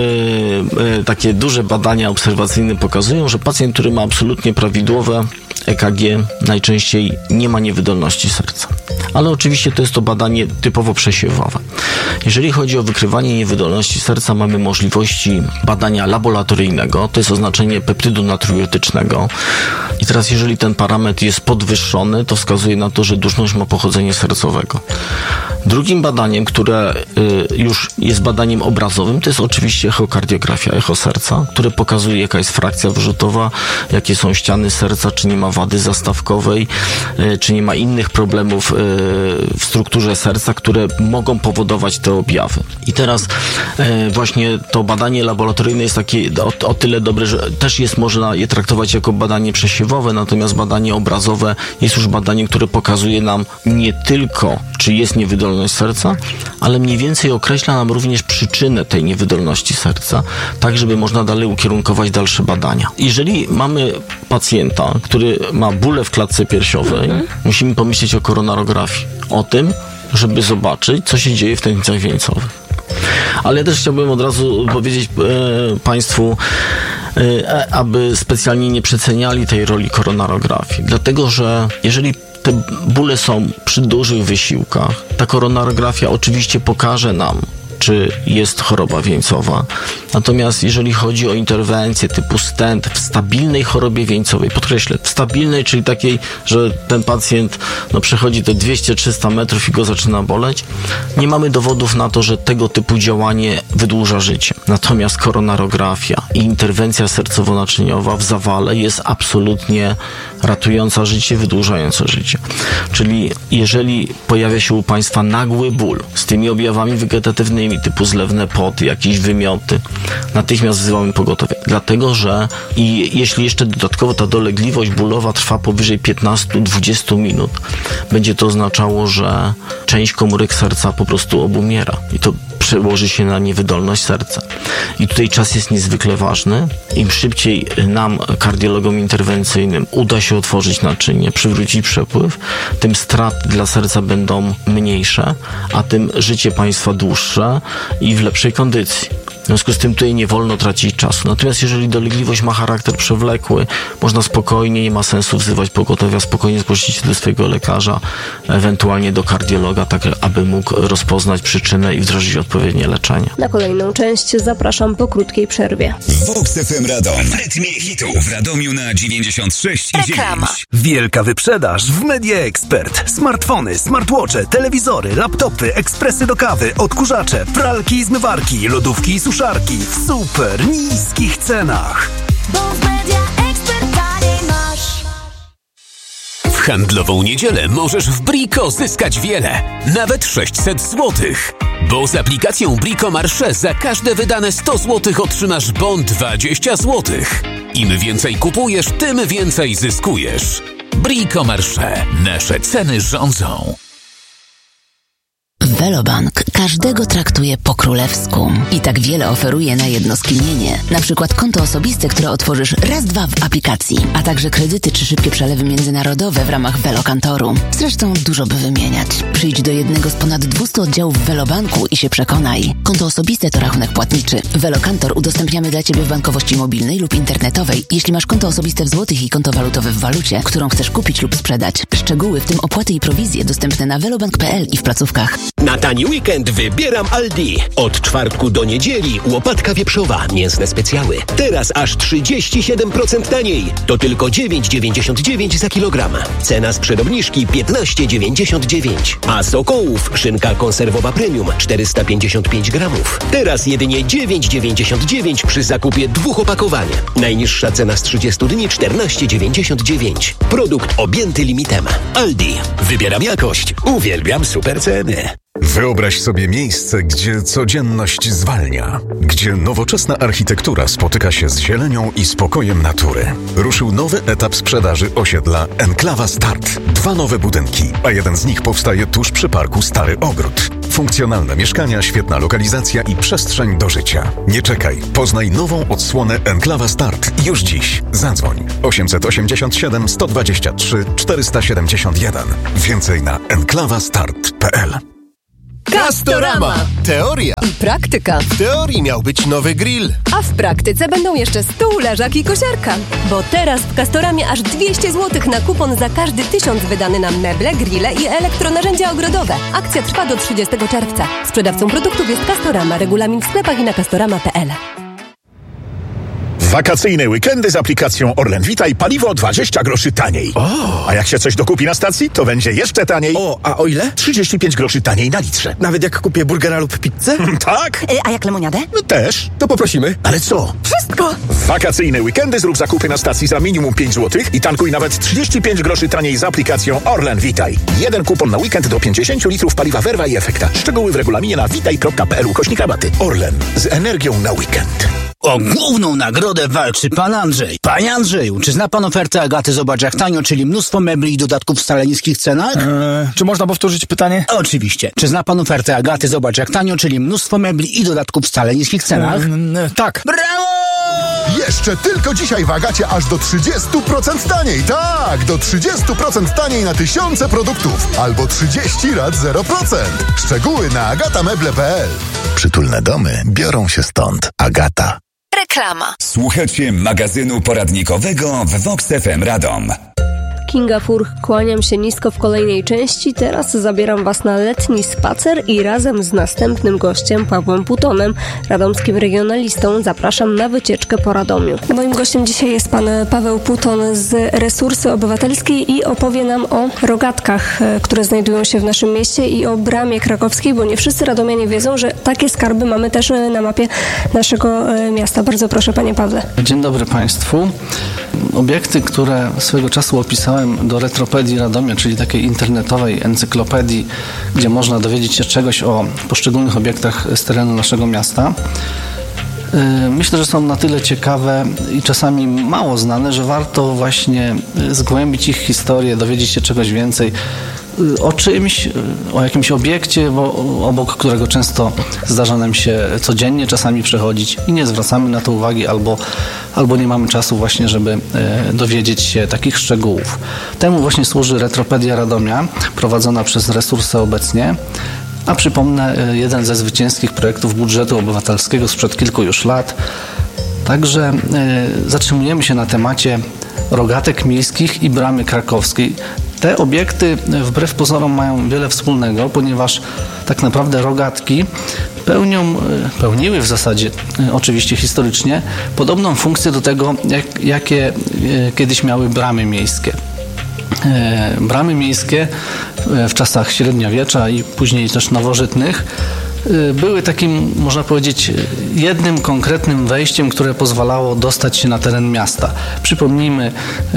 S1: takie duże badania obserwacyjne pokazują, że pacjent, który ma absolutnie prawidłowe EKG, najczęściej nie ma niewydolności serca. Ale oczywiście to jest to badanie typowo przesiewowe. Jeżeli chodzi o wykrywanie niewydolności serca, mamy możliwości badania laboratoryjnego, to jest oznaczenie peptydu natriuretycznego. I teraz jeżeli ten parametr jest podwyższony, to wskazuje na to, że duszność ma pochodzenie sercowego. Drugim badaniem, które już jest badaniem obrazowym, to jest oczywiście echokardiografia, echo serca, które pokazuje, jaka jest frakcja wyrzutowa, jakie są ściany serca, czy nie ma wady zastawkowej, czy nie ma innych problemów w strukturze serca, które mogą powodować te objawy. I teraz właśnie to badanie laboratoryjne jest takie o tyle dobre, że też można je traktować jako badanie przesiewowe, natomiast badanie obrazowe jest już badaniem, które pokazuje nam nie tylko, czy jest niewydolność serca, ale mniej więcej określa nam również przyczynę tej niewydolności serca, tak żeby można dalej ukierunkować dalsze badania. Jeżeli mamy pacjenta, który ma bóle w klatce piersiowej, musimy pomyśleć o koronarografii, o tym, żeby zobaczyć, co się dzieje w tętnicach wieńcowych. Ale ja też chciałbym od razu powiedzieć państwu, aby specjalnie nie przeceniali tej roli koronarografii, dlatego że jeżeli te bóle są przy dużych wysiłkach, ta koronarografia oczywiście pokaże nam, czy jest choroba wieńcowa. Natomiast jeżeli chodzi o interwencję typu stent w stabilnej chorobie wieńcowej, podkreślę, w stabilnej, czyli takiej, że ten pacjent przechodzi te 200-300 metrów i go zaczyna boleć, nie mamy dowodów na to, że tego typu działanie wydłuża życie. Natomiast koronarografia i interwencja sercowo-naczyniowa w zawale jest absolutnie ratująca życie, wydłużająca życie. Czyli jeżeli pojawia się u państwa nagły ból z tymi objawami wegetatywnymi typu zlewne poty, jakieś wymioty, natychmiast wzywamy pogotowie. Dlatego, że jeśli jeszcze dodatkowo ta dolegliwość bólowa trwa powyżej 15-20 minut, będzie to oznaczało, że część komórek serca po prostu obumiera i to przełoży się na niewydolność serca. I tutaj czas jest niezwykle ważny. Im szybciej nam, kardiologom interwencyjnym, uda się otworzyć naczynie, przywrócić przepływ, tym straty dla serca będą mniejsze, a tym życie państwa dłuższe i w lepszej kondycji. W związku z tym tutaj nie wolno tracić czasu. Natomiast jeżeli dolegliwość ma charakter przewlekły, można spokojnie, nie ma sensu wzywać pogotowia, spokojnie zgłosić się do swojego lekarza, ewentualnie do kardiologa, tak aby mógł rozpoznać przyczynę i wdrożyć odpowiednie leczenie.
S2: Na kolejną część zapraszam po krótkiej przerwie.
S3: Vox FM Radom. W rytmie hitu w Radomiu na 96,9.
S4: Reklama. Wielka wyprzedaż w Media Expert. Smartfony, smartwatche, telewizory, laptopy, ekspresy do kawy, odkurzacze, pralki i zmywarki, lodówki i suszarki w super niskich cenach.
S5: Bo w Media Expert taniej masz.
S6: W handlową niedzielę możesz w Brico zyskać wiele, nawet 600 zł. Bo z aplikacją Brico Marché za każde wydane 100 zł otrzymasz bon 20 zł. Im więcej kupujesz, tym więcej zyskujesz. Brico Marché. Nasze ceny rządzą.
S7: Velobank każdego traktuje po królewsku i tak wiele oferuje na jedno skinienie. Na przykład konto osobiste, które otworzysz raz, dwa w aplikacji, a także kredyty czy szybkie przelewy międzynarodowe w ramach Velokantoru. Zresztą dużo by wymieniać. Przyjdź do jednego z ponad 200 oddziałów Velobanku i się przekonaj. Konto osobiste to rachunek płatniczy. Velokantor udostępniamy dla Ciebie w bankowości mobilnej lub internetowej, jeśli masz konto osobiste w złotych i konto walutowe w walucie, którą chcesz kupić lub sprzedać. Szczegóły, w tym opłaty i prowizje, dostępne na velobank.pl i w placówkach.
S8: Na tani weekend wybieram Aldi. Od czwartku do niedzieli łopatka wieprzowa, mięsne specjały. Teraz aż 37% taniej. To tylko 9,99 za kilogram. Cena sprzed obniżki 15,99. A Sokołów szynka konserwowa premium 455 gramów. Teraz jedynie 9,99 przy zakupie 2 opakowań. Najniższa cena z 30 dni 14,99. Produkt objęty limitem. Aldi. Wybieram jakość. Uwielbiam super ceny.
S9: Wyobraź sobie miejsce, gdzie codzienność zwalnia, gdzie nowoczesna architektura spotyka się z zielenią i spokojem natury. Ruszył nowy etap sprzedaży osiedla Enklawa Start. 2 nowe budynki, a jeden z nich powstaje tuż przy parku Stary Ogród. Funkcjonalne mieszkania, świetna lokalizacja i przestrzeń do życia. Nie czekaj, poznaj nową odsłonę Enklawa Start już dziś. Zadzwoń 887 123 471. Więcej na enklawastart.pl.
S10: Castorama! Teoria
S11: i praktyka.
S10: W teorii miał być nowy grill,
S11: a w praktyce będą jeszcze stół, leżak i kosiarka. Bo teraz w Castoramie aż 200 zł na kupon za każdy 1000 wydany na meble, grille i elektronarzędzia ogrodowe. Akcja trwa do 30 czerwca. Sprzedawcą produktów jest Castorama. Regulamin w sklepach i na castorama.pl.
S12: Wakacyjne weekendy z aplikacją Orlen Vita i paliwo 20 groszy taniej. A jak się coś dokupi na stacji, to będzie jeszcze taniej.
S10: A o ile?
S12: 35 groszy taniej na litrze.
S10: Nawet jak kupię burgera lub pizzę?
S12: Tak.
S11: A jak lemoniadę?
S12: No też.
S10: To poprosimy.
S12: Ale co?
S11: Wszystko!
S12: W wakacyjne weekendy zrób zakupy na stacji za minimum 5 zł i tankuj nawet 35 groszy taniej z aplikacją Orlen Vitaj. Jeden kupon na weekend do 50 litrów paliwa Verva i Efekta. Szczegóły w regulaminie na vitaj.pl/rabaty. Orlen. Z energią na weekend.
S13: O główną nagrodę walczy pan Andrzej. Panie Andrzeju, czy zna pan ofertę Agaty Zobacz jak tanio, czyli mnóstwo mebli i dodatków w wcale niskich cenach?
S14: Czy można powtórzyć pytanie?
S13: Oczywiście. Czy zna pan ofertę Agaty Zobacz jak tanio, czyli mnóstwo mebli i dodatków w wcale niskich cenach?
S14: Tak.
S13: Brawo!
S15: Jeszcze tylko dzisiaj w Agacie aż do 30% taniej. Tak, do 30% taniej na tysiące produktów. Albo 30 lat 0%. Szczegóły na agatameble.pl.
S16: Przytulne domy biorą się stąd. Agata.
S5: Reklama.
S3: Słuchacie magazynu poradnikowego w Vox FM Radom.
S2: Kinga Furch, kłaniam się nisko w kolejnej części. Teraz zabieram Was na letni spacer i razem z następnym gościem, Pawłem Putonem, radomskim regionalistą, zapraszam na wycieczkę po Radomiu. Moim gościem dzisiaj jest pan Paweł Puton z Resursy Obywatelskiej i opowie nam o rogatkach, które znajdują się w naszym mieście i o Bramie Krakowskiej, bo nie wszyscy radomianie wiedzą, że takie skarby mamy też na mapie naszego miasta. Bardzo proszę, panie Pawle.
S17: Dzień dobry Państwu. Obiekty, które swego czasu opisałem do Retropedii Radomia, czyli takiej internetowej encyklopedii, gdzie można dowiedzieć się czegoś o poszczególnych obiektach z terenu naszego miasta. Myślę, że są na tyle ciekawe i czasami mało znane, że warto właśnie zgłębić ich historię, dowiedzieć się czegoś więcej o czymś, o jakimś obiekcie, obok którego często zdarza nam się codziennie czasami przechodzić i nie zwracamy na to uwagi albo nie mamy czasu właśnie, żeby dowiedzieć się takich szczegółów. Temu właśnie służy Retropedia Radomia, prowadzona przez Resursę obecnie. A przypomnę, jeden ze zwycięskich projektów budżetu obywatelskiego sprzed kilku już lat. Także zatrzymujemy się na temacie rogatek miejskich i Bramy Krakowskiej. Te obiekty wbrew pozorom mają wiele wspólnego, ponieważ tak naprawdę rogatki pełniły w zasadzie, oczywiście historycznie, podobną funkcję do tego, jakie kiedyś miały bramy miejskie. Bramy miejskie w czasach średniowiecza i później też nowożytnych były takim, można powiedzieć, jednym konkretnym wejściem, które pozwalało dostać się na teren miasta. Przypomnijmy,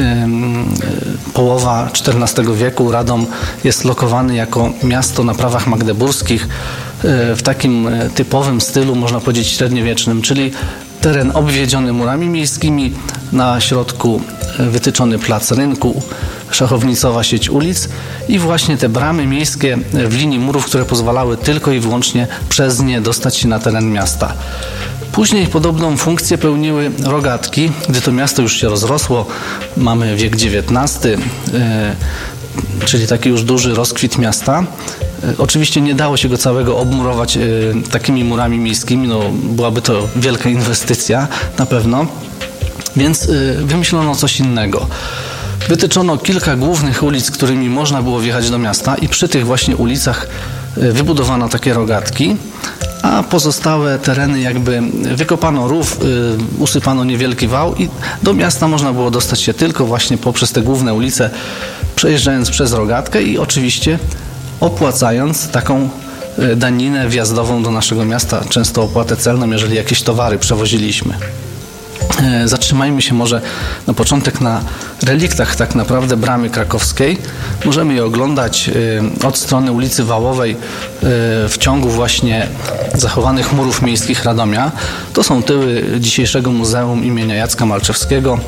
S17: połowa XIV wieku Radom jest lokowany jako miasto na prawach magdeburskich w takim typowym stylu, można powiedzieć, średniowiecznym, czyli teren obwiedziony murami miejskimi, na środku wytyczony plac rynku, szachownicowa sieć ulic i właśnie te bramy miejskie w linii murów, które pozwalały tylko i wyłącznie przez nie dostać się na teren miasta. Później podobną funkcję pełniły rogatki, gdy to miasto już się rozrosło, mamy wiek XIX, czyli taki już duży rozkwit miasta. Oczywiście nie dało się go całego obmurować takimi murami miejskimi, no byłaby to wielka inwestycja na pewno, więc wymyślono coś innego. Wytyczono kilka głównych ulic, którymi można było wjechać do miasta i przy tych właśnie ulicach wybudowano takie rogatki, a pozostałe tereny jakby wykopano rów, usypano niewielki wał i do miasta można było dostać się tylko właśnie poprzez te główne ulice, przejeżdżając przez rogatkę i oczywiście opłacając taką daninę wjazdową do naszego miasta, często opłatę celną, jeżeli jakieś towary przewoziliśmy. Zatrzymajmy się może na początek na reliktach tak naprawdę bramy krakowskiej. Możemy je oglądać od strony ulicy Wałowej w ciągu właśnie zachowanych murów miejskich Radomia. To są tyły dzisiejszego Muzeum imienia Jacka Malczewskiego.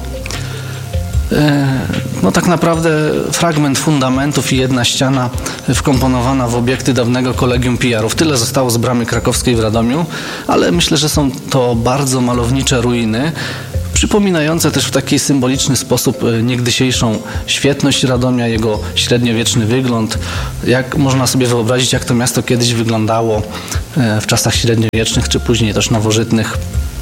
S17: No tak naprawdę fragment fundamentów i jedna ściana wkomponowana w obiekty dawnego Kolegium PR-ów. Tyle zostało z bramy krakowskiej w Radomiu, ale myślę, że są to bardzo malownicze ruiny, przypominające też w taki symboliczny sposób niegdysiejszą świetność Radomia, jego średniowieczny wygląd. Jak można sobie wyobrazić, jak to miasto kiedyś wyglądało w czasach średniowiecznych, czy później też nowożytnych.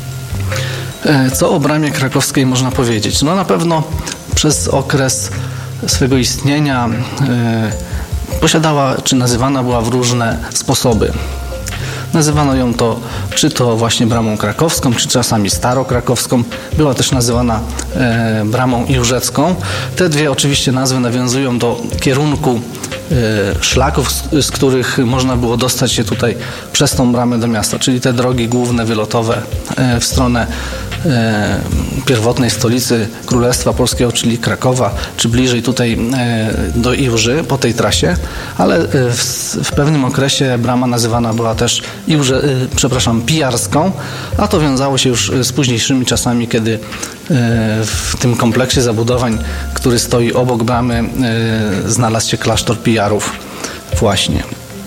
S17: Co o bramie krakowskiej można powiedzieć? No na pewno przez okres swego istnienia posiadała, czy nazywana była w różne sposoby. Nazywano ją to, czy to właśnie bramą krakowską, czy czasami starokrakowską. Była też nazywana bramą iłżecką. Te dwie oczywiście nazwy nawiązują do kierunku szlaków, z których można było dostać się tutaj przez tą bramę do miasta, czyli te drogi główne, wylotowe w stronę pierwotnej stolicy Królestwa Polskiego, czyli Krakowa, czy bliżej tutaj do Iłży po tej trasie, ale w pewnym okresie brama nazywana była też pijarską, a to wiązało się już z późniejszymi czasami, kiedy w tym kompleksie zabudowań, który stoi obok bramy, znalazł się klasztor Pijarów właśnie.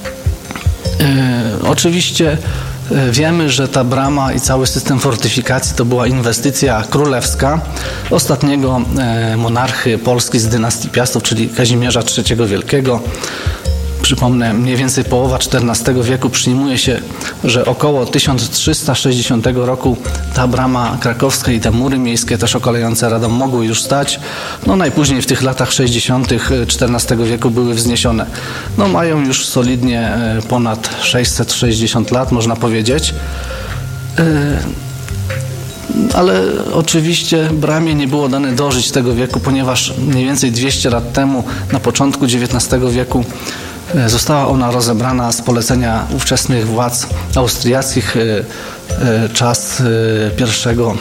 S17: Oczywiście wiemy, że ta brama i cały system fortyfikacji to była inwestycja królewska ostatniego monarchy Polski z dynastii Piastów, czyli Kazimierza III Wielkiego. Przypomnę, mniej więcej połowa XIV wieku przyjmuje się, że około 1360 roku ta brama krakowska i te mury miejskie też okalające Radom mogły już stać. No najpóźniej w tych latach 60. XIV wieku były wzniesione. No mają już solidnie ponad 660 lat, można powiedzieć. Ale oczywiście bramie nie było dane dożyć tego wieku, ponieważ mniej więcej 200 lat temu, na początku XIX wieku, została ona rozebrana z polecenia ówczesnych władz austriackich, czas pierwszego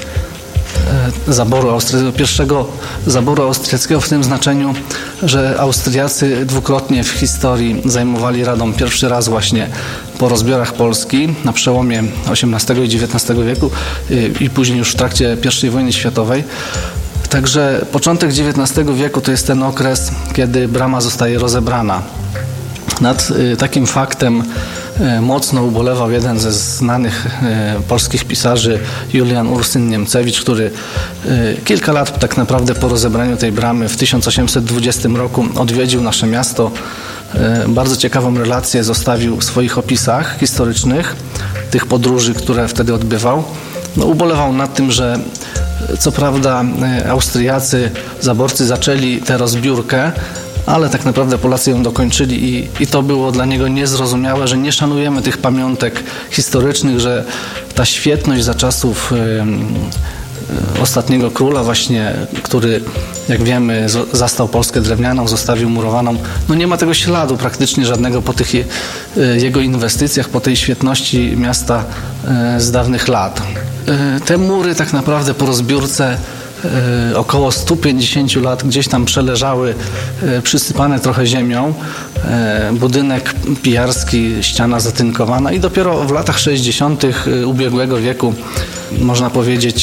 S17: zaboru austriackiego w tym znaczeniu, że Austriacy dwukrotnie w historii zajmowali Radom. Pierwszy raz właśnie po rozbiorach Polski na przełomie XVIII i XIX wieku i później już w trakcie I wojny światowej. Także początek XIX wieku to jest ten okres, kiedy brama zostaje rozebrana. Nad takim faktem mocno ubolewał jeden ze znanych polskich pisarzy, Julian Ursyn Niemcewicz, który kilka lat tak naprawdę po rozebraniu tej bramy w 1820 roku odwiedził nasze miasto. Bardzo ciekawą relację zostawił w swoich opisach historycznych tych podróży, które wtedy odbywał. No, ubolewał nad tym, że co prawda Austriacy, zaborcy zaczęli tę rozbiórkę, ale tak naprawdę Polacy ją dokończyli i to było dla niego niezrozumiałe, że nie szanujemy tych pamiątek historycznych, że ta świetność za czasów ostatniego króla właśnie, który, jak wiemy, zastał Polskę drewnianą, zostawił murowaną. No nie ma tego śladu praktycznie żadnego po tych jego inwestycjach, po tej świetności miasta z dawnych lat. Te mury tak naprawdę po rozbiórce około 150 lat gdzieś tam przeleżały, przysypane trochę ziemią, budynek pijarski, ściana zatynkowana i dopiero w latach 60. ubiegłego wieku, można powiedzieć,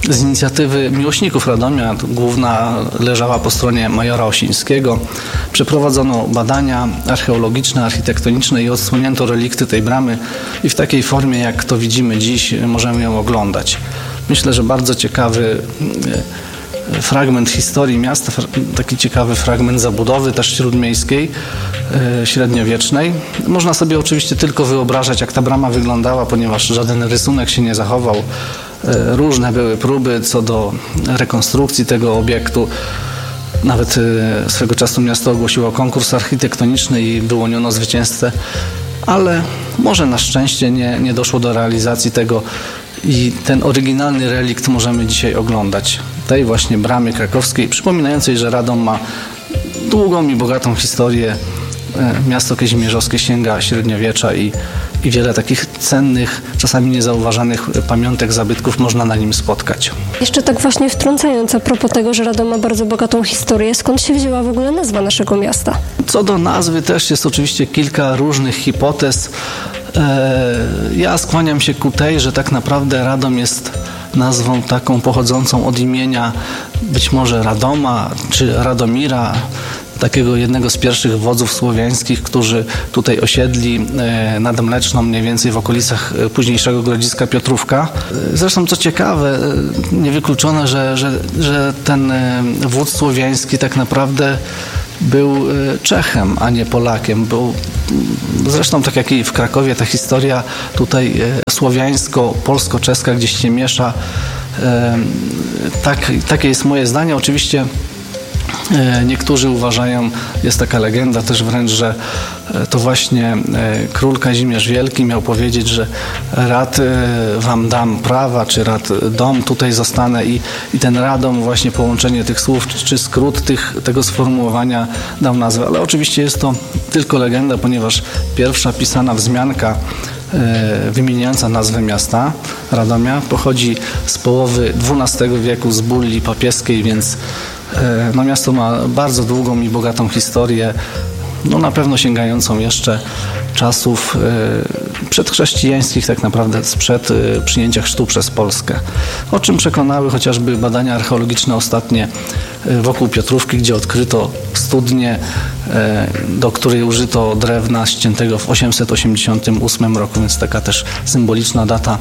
S17: z inicjatywy miłośników Radomia, główna leżała po stronie majora Osińskiego. Przeprowadzono badania archeologiczne, architektoniczne i odsłonięto relikty tej bramy i w takiej formie, jak to widzimy dziś, możemy ją oglądać. Myślę, że bardzo ciekawy fragment historii miasta, taki ciekawy fragment zabudowy też śródmiejskiej, średniowiecznej. Można sobie oczywiście tylko wyobrażać, jak ta brama wyglądała, ponieważ żaden rysunek się nie zachował. Różne były próby co do rekonstrukcji tego obiektu. Nawet swego czasu miasto ogłosiło konkurs architektoniczny i wyłoniono zwycięzcę, ale może na szczęście nie doszło do realizacji tego i ten oryginalny relikt możemy dzisiaj oglądać. Tej właśnie bramy krakowskiej, przypominającej, że Radom ma długą i bogatą historię. Miasto kazimierzowskie sięga średniowiecza i wiele takich cennych, czasami niezauważanych pamiątek, zabytków można na nim spotkać.
S2: Jeszcze tak właśnie wtrącając a propos tego, że Radom ma bardzo bogatą historię, skąd się wzięła w ogóle nazwa naszego miasta?
S17: Co do nazwy też jest oczywiście kilka różnych hipotez. Ja skłaniam się ku tej, że tak naprawdę Radom jest nazwą taką pochodzącą od imienia być może Radoma czy Radomira, takiego jednego z pierwszych wodzów słowiańskich, którzy tutaj osiedli nad Mleczną, mniej więcej w okolicach późniejszego grodziska Piotrówka. Zresztą co ciekawe, niewykluczone, że ten wódz słowiański tak naprawdę był Czechem, a nie Polakiem. Zresztą tak jak i w Krakowie ta historia tutaj słowiańsko-polsko-czeska gdzieś się miesza. Takie jest moje zdanie. Oczywiście niektórzy uważają, jest taka legenda też wręcz, że to właśnie król Kazimierz Wielki miał powiedzieć, że rad wam dam prawa, czy rad dom, tutaj zostanę i ten Radom, właśnie połączenie tych słów, czy skrót tego sformułowania dał nazwę. Ale oczywiście jest to tylko legenda, ponieważ pierwsza pisana wzmianka wymieniająca nazwę miasta Radomia pochodzi z połowy XII wieku, z bulli papieskiej, więc miasto ma bardzo długą i bogatą historię, na pewno sięgającą jeszcze czasów przedchrześcijańskich, tak naprawdę sprzed przyjęcia chrztu przez Polskę. O czym przekonały chociażby badania archeologiczne ostatnie wokół Piotrówki, gdzie odkryto studnię, do której użyto drewna ściętego w 888 roku, więc taka też symboliczna data,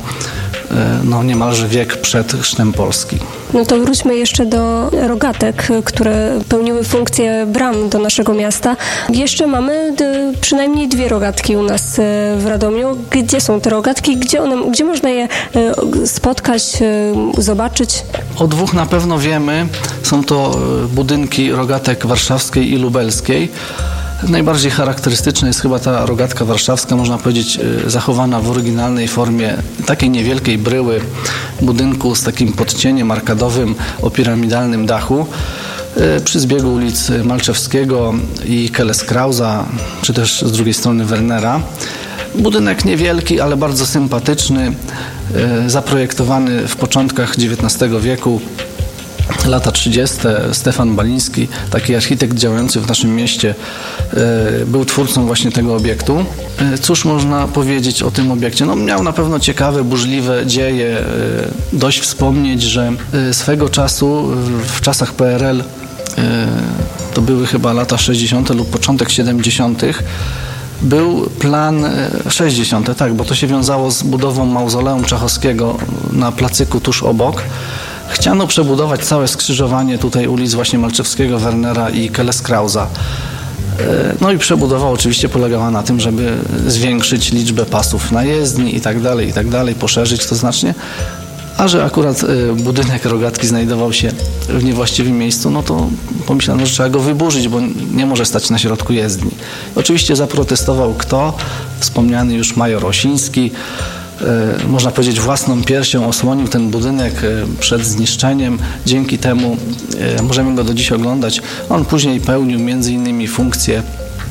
S17: niemalże wiek przed chrztem Polski.
S2: No to wróćmy jeszcze do rogatek, które pełniły funkcję bram do naszego miasta. Jeszcze mamy przynajmniej 2 rogatki u nas w Radomiu. Gdzie są te rogatki? Gdzie można je spotkać, zobaczyć?
S17: O 2 na pewno wiemy. Są to budynki rogatek warszawskiej i lubelskiej. Najbardziej charakterystyczna jest chyba ta rogatka warszawska, można powiedzieć zachowana w oryginalnej formie takiej niewielkiej bryły, budynku z takim podcieniem arkadowym o piramidalnym dachu przy zbiegu ulic Malczewskiego i Kelleskrausa, czy też z drugiej strony Wernera. Budynek niewielki, ale bardzo sympatyczny, zaprojektowany w początkach XIX wieku. Lata 30. Stefan Baliński, taki architekt działający w naszym mieście, był twórcą właśnie tego obiektu. Cóż można powiedzieć o tym obiekcie? Miał na pewno ciekawe, burzliwe dzieje. Dość wspomnieć, że swego czasu, w czasach PRL, to były chyba lata 60. lub początek 70., był plan 60., tak, bo to się wiązało z budową mauzoleum Czachowskiego na placyku tuż obok. Chciano przebudować całe skrzyżowanie tutaj ulic właśnie Malczewskiego, Wernera i Kelleskrausa. I przebudowa oczywiście polegała na tym, żeby zwiększyć liczbę pasów na jezdni i tak dalej, poszerzyć to znacznie. A że akurat budynek rogatki znajdował się w niewłaściwym miejscu, to pomyślano, że trzeba go wyburzyć, bo nie może stać na środku jezdni. Oczywiście zaprotestował kto? Wspomniany już major Osiński. Można powiedzieć, własną piersią osłonił ten budynek przed zniszczeniem. Dzięki temu możemy go do dziś oglądać. On później pełnił m.in. funkcję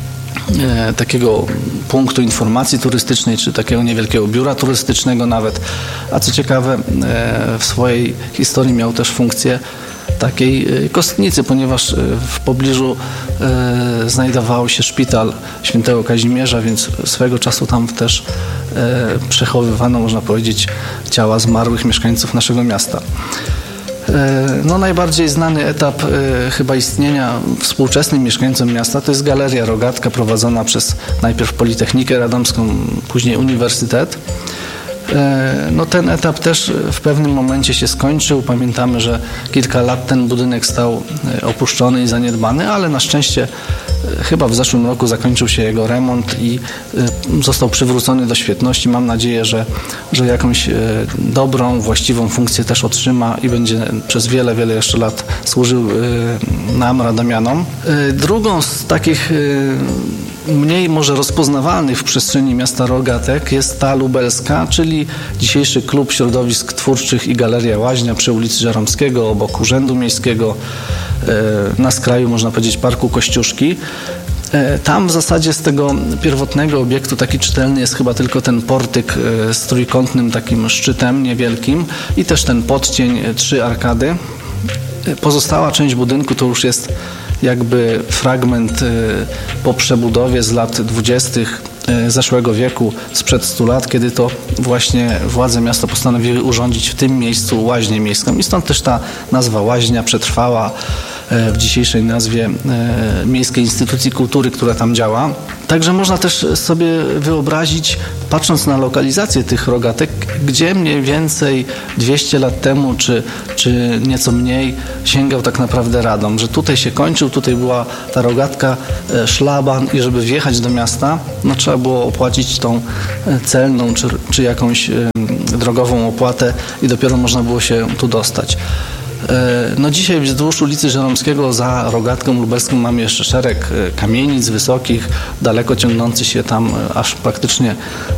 S17: takiego punktu informacji turystycznej, czy takiego niewielkiego biura turystycznego nawet. A co ciekawe, w swojej historii miał też funkcję takiej kostnicy, ponieważ w pobliżu znajdował się szpital Świętego Kazimierza, więc swego czasu tam też przechowywano, można powiedzieć, ciała zmarłych mieszkańców naszego miasta. No, najbardziej znany etap chyba istnienia współczesnym mieszkańcom miasta to jest Galeria Rogatka, prowadzona przez najpierw Politechnikę Radomską, później Uniwersytet. No, ten etap też w pewnym momencie się skończył. Pamiętamy, że kilka lat ten budynek stał opuszczony i zaniedbany, ale na szczęście chyba w zeszłym roku zakończył się jego remont i został przywrócony do świetności. Mam nadzieję, że jakąś dobrą, właściwą funkcję też otrzyma i będzie przez wiele, wiele jeszcze lat służył nam, radomianom. Drugą z takich mniej może rozpoznawalnych w przestrzeni miasta Rogatek jest ta lubelska, czyli dzisiejszy Klub Środowisk Twórczych i Galeria Łaźnia przy ulicy Żeromskiego, obok Urzędu Miejskiego, na skraju, można powiedzieć, Parku Kościuszki. Tam w zasadzie z tego pierwotnego obiektu taki czytelny jest chyba tylko ten portyk z trójkątnym takim szczytem niewielkim i też ten podcień, 3 arkady. Pozostała część budynku to już jest jakby fragment po przebudowie z lat 20. zeszłego wieku, sprzed 100 lat, kiedy to właśnie władze miasta postanowiły urządzić w tym miejscu łaźnię miejską i stąd też ta nazwa łaźnia przetrwała w dzisiejszej nazwie Miejskiej Instytucji Kultury, która tam działa. Także można też sobie wyobrazić, patrząc na lokalizację tych rogatek, gdzie mniej więcej 200 lat temu, czy nieco mniej, sięgał tak naprawdę Radom, że tutaj się kończył, tutaj była ta rogatka, szlaban i żeby wjechać do miasta, no trzeba było opłacić tą celną, czy jakąś drogową opłatę i dopiero można było się tu dostać. No dzisiaj wzdłuż ulicy Żeromskiego za Rogatką Lubelską mamy jeszcze szereg kamienic wysokich, daleko ciągnący się tam aż praktycznie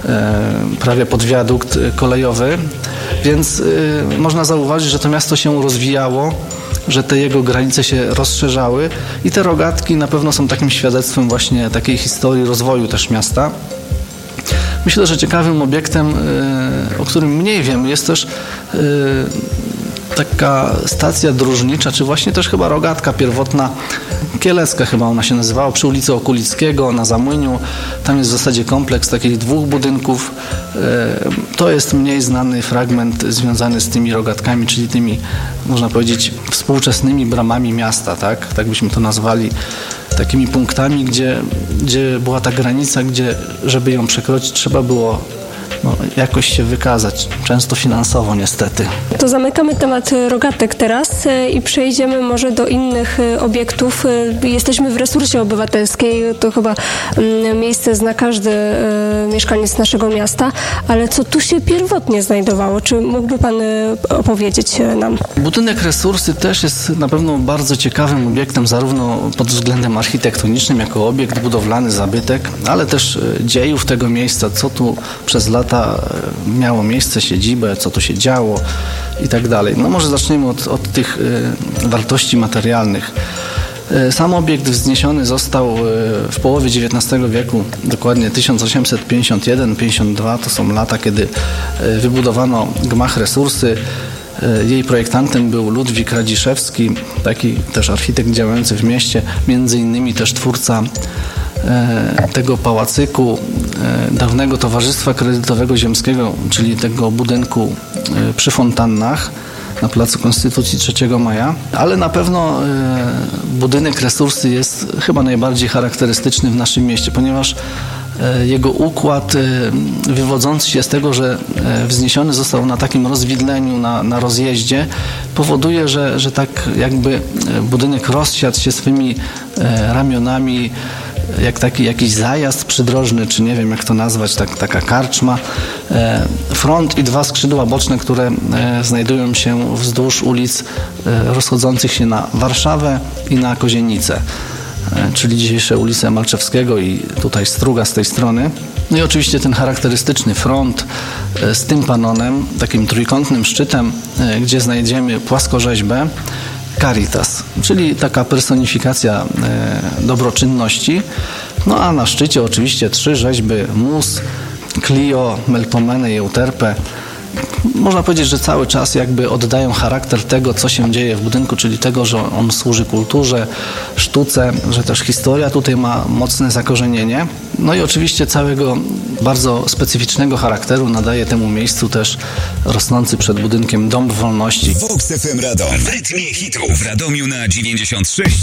S17: prawie pod wiadukt kolejowy, więc można zauważyć, że to miasto się rozwijało, że te jego granice się rozszerzały i te rogatki na pewno są takim świadectwem właśnie takiej historii rozwoju też miasta. Myślę, że ciekawym obiektem, o którym mniej wiem, jest też taka stacja dróżnicza, czy właśnie też chyba rogatka pierwotna, Kielecka chyba ona się nazywała, przy ulicy Okulickiego na Zamłyniu. Tam jest w zasadzie kompleks takich 2 budynków. To jest mniej znany fragment związany z tymi rogatkami, czyli tymi, można powiedzieć, współczesnymi bramami miasta, tak byśmy to nazwali, takimi punktami, gdzie była ta granica, gdzie żeby ją przekroczyć trzeba było jakoś się wykazać, często finansowo niestety.
S2: To zamykamy temat rogatek teraz i przejdziemy może do innych obiektów. Jesteśmy w Resursie Obywatelskiej, to chyba miejsce zna każdy mieszkaniec naszego miasta, ale co tu się pierwotnie znajdowało? Czy mógłby Pan opowiedzieć nam?
S17: Budynek Resursy też jest na pewno bardzo ciekawym obiektem, zarówno pod względem architektonicznym, jako obiekt budowlany, zabytek, ale też dziejów tego miejsca, co tu przez lata miało miejsce, siedzibę, co tu się działo i tak dalej. No może zaczniemy od tych wartości materialnych. Sam obiekt wzniesiony został w połowie XIX wieku, dokładnie 1851-52, to są lata, kiedy wybudowano gmach Resursy. Jej projektantem był Ludwik Radziszewski, taki też architekt działający w mieście, między innymi też twórca tego pałacyku, dawnego Towarzystwa Kredytowego Ziemskiego, czyli tego budynku przy fontannach na Placu Konstytucji 3 maja, ale na pewno budynek Resursy jest chyba najbardziej charakterystyczny w naszym mieście, ponieważ jego układ wywodzący się z tego, że wzniesiony został na takim rozwidleniu, na rozjeździe, powoduje, że tak jakby budynek rozsiadł się swymi ramionami, jak taki jakiś zajazd przydrożny, czy nie wiem jak to nazwać, taka karczma. Front i 2 skrzydła boczne, które znajdują się wzdłuż ulic rozchodzących się na Warszawę i na Kozienicę, czyli dzisiejsze ulice Malczewskiego i tutaj Struga z tej strony. No i oczywiście ten charakterystyczny front z tympanonem, takim trójkątnym szczytem, gdzie znajdziemy płaskorzeźbę Caritas, czyli taka personifikacja dobroczynności. No a na szczycie oczywiście 3 rzeźby Mus, Clio, Melpomene i Euterpe. można powiedzieć, że cały czas jakby oddają charakter tego, co się dzieje w budynku, czyli tego, że on służy kulturze, sztuce, że też historia tutaj ma mocne zakorzenienie. No i oczywiście całego bardzo specyficznego charakteru nadaje temu miejscu też rosnący przed budynkiem Dąb Wolności.
S3: Vox FM Radom w rytmie hitów w Radomiu na 96,6.